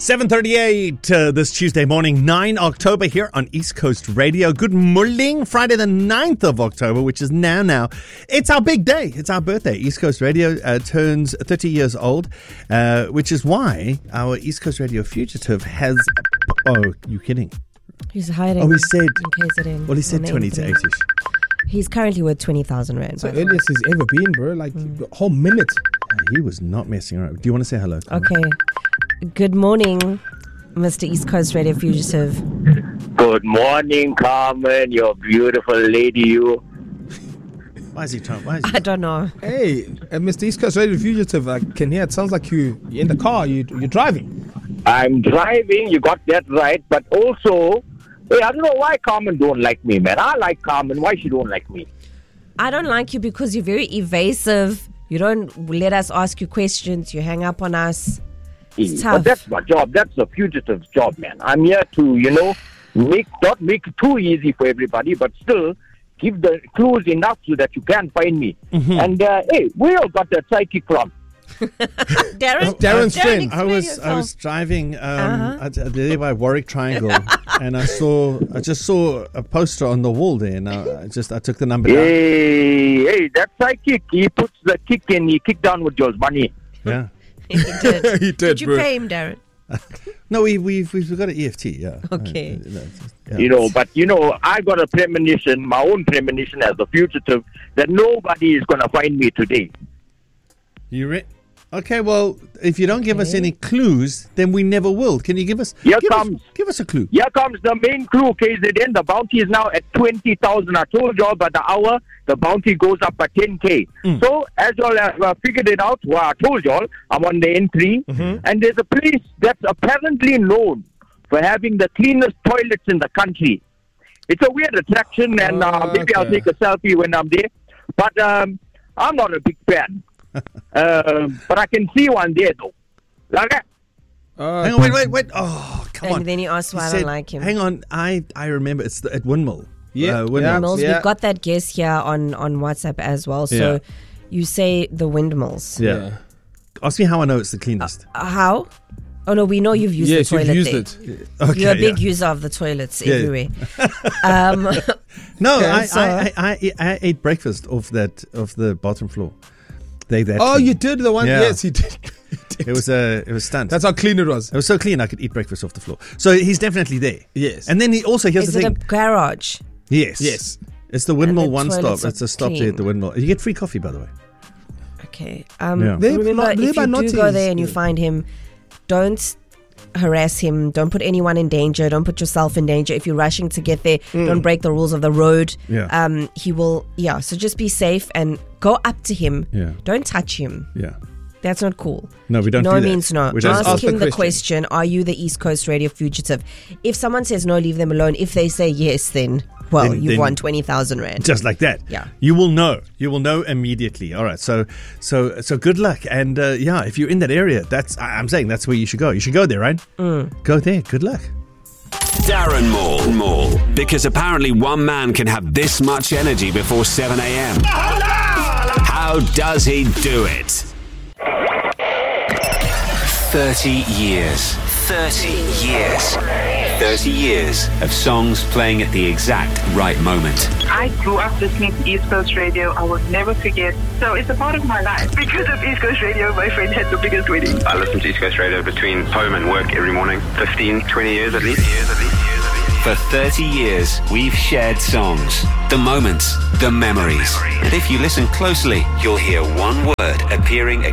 7:38 this Tuesday morning, 9 October here on East Coast Radio. Good morning, Friday the 9th of October, which is now. It's our big day. It's our birthday. East Coast Radio turns 30 years old, which is why our East Coast Radio fugitive has... Oh, you kidding? He's hiding. Oh, he said... KZN. Well, he said 20 to 8-ish. He's currently worth 20,000 rand. So earliest he's ever been, bro. Like, a whole minute. He was not messing around. Do you want to say hello? Okay. Good morning, Mr. East Coast Radio fugitive. Good morning, Carmen. You're a beautiful lady, you. Why is he trying? I don't know. Hey, Mr. East Coast Radio Fugitive, I can hear it sounds like you're in the car, you're driving. I'm driving, you got that right. But also, hey, I don't know why Carmen don't like me, man. I like Carmen. Why she don't like me? I don't like you because you're very evasive. You don't let us ask you questions. You hang up on us. It's tough. But that's my job. That's the fugitive's job, man. I'm here to, not make it too easy for everybody, but still give the clues enough so that you can find me. Mm-hmm. And, hey, we all got that psychic from. Darren's friend. I was driving there by Warwick Triangle, and I just saw a poster on the wall there, and I took the number down. Hey, that psychic, he puts the kick in, he kicked down with your money. Yeah. He did. He did, Did you bro. pay him, Darren? No, we've got an EFT, yeah. Okay. Yeah. But I got a premonition, my own premonition as a fugitive, that nobody is going to find me today. Okay, well, if you don't give us any clues, then we never will. Can you give us? Give us a clue. Here comes the main clue, KZN. The bounty is now at 20,000. I told you all by the hour, the bounty goes up by 10K. So, as you all have figured it out, I told you all, I'm on the N3, and there's a place that's apparently known for having the cleanest toilets in the country. It's a weird attraction, and maybe I'll take a selfie when I'm there. But I'm not a big fan. But I can see one there, though. Like that. Hang on, wait. Oh, come on. And then he asked why I don't like him. Hang on, I remember. It's at Windmill. Yeah, Windmills. Yeah. We've got that guest here on WhatsApp as well. So you say the windmills. Yeah. Ask me how I know it's the cleanest. How? Oh, no, we know you've used the toilet. Yes, you've used it. Okay, You're a big user of the toilets everywhere. No, Okay, I ate breakfast off the bottom floor. You did the one? Yeah. Yes, he did. It was stunt. That's how clean it was. It was so clean I could eat breakfast off the floor. So he's definitely there. Yes. And then he also, here's Is the it thing. a garage? Yes. It's the Windmill the one stop. toilets are It's a stop there clean. at the Windmill. You get free coffee, by the way. Okay. Yeah. Remember, if you do notice. go there and you find him, don't harass him. Don't put anyone in danger. Don't put yourself in danger. If you're rushing to get there, don't break the rules of the road. Yeah. He will, so just be safe and go up to him. Yeah. Don't touch him. Yeah. That's not cool. No, we don't do No that. means no. We don't. Ask ask him the the question, are you the East Coast Radio fugitive? If someone says no, leave them alone. If they say yes, then you've won 20,000 rand. Just like that. Yeah. You will know. You will know immediately. All right. So good luck. And if you're in that area, I'm saying that's where you should go. You should go there, right? Go there. Good luck. Darren Moore. Because apparently one man can have this much energy before 7 a.m. How does he do it? 30 years. 30 years. 30 years of songs playing at the exact right moment. I grew up listening to East Coast Radio. I will never forget. So it's a part of my life. Because of East Coast Radio, my friend had the biggest wedding. I listen to East Coast Radio between home and work every morning. 15, 20 years at least. For 30 years, we've shared songs, the moments, the memories. And if you listen closely, you'll hear one word appearing